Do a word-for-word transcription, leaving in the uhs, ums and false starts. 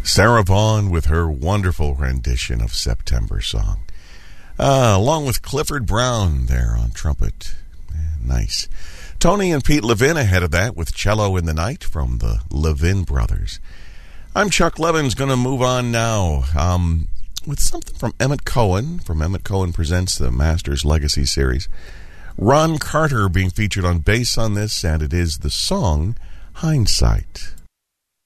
Sarah Vaughan with her wonderful rendition of September Song. Uh, along with Clifford Brown there on trumpet. Nice. Tony and Pete Levin ahead of that with Cello in the Night from the Levin Brothers. I'm Chuck Levins, going to move on now um, with something from Emmett Cohen, from Emmett Cohen Presents the Masters Legacy Series. Ron Carter being featured on bass on this, and it is the song Hindsight.